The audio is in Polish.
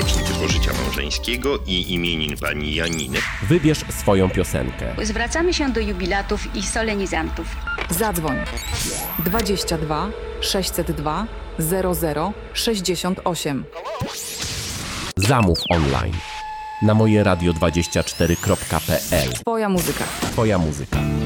rocznicę życia małżeńskiego i imienin pani Janiny. Wybierz swoją piosenkę. Zwracamy się do jubilatów i solenizantów. Zadzwoń 22 602 00 68. Zamów online na mojeradio24.pl. Twoja muzyka. Twoja muzyka.